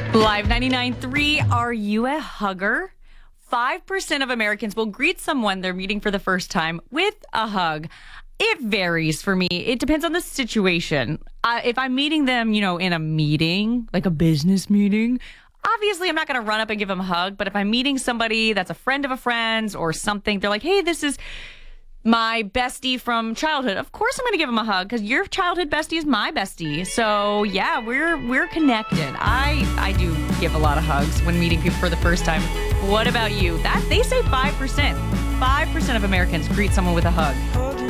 Live 99.3, are you a hugger? 5% of Americans will greet someone they're meeting for the first time with a hug. It varies for me. It depends on the situation. If I'm meeting them, in a meeting, like a business meeting, obviously I'm not going to run up and give them a hug. But if I'm meeting somebody that's a friend of a friend's or something, they're like, hey, this is my bestie from childhood. Of course I'm going to give him a hug because your childhood bestie is my bestie. So yeah, we're connected. I do give a lot of hugs when meeting people for the first time. What about you? They say 5%. 5% of Americans greet someone with a hug.